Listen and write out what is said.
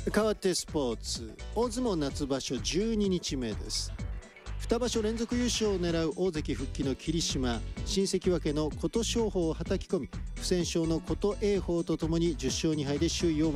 変わってスポーツ、大相撲夏場所12日目です。2場所連続優勝を狙う大関復帰の霧島、新関脇の琴勝峰をはたき込み、不戦勝の琴栄鵬とともに10勝2敗で首位を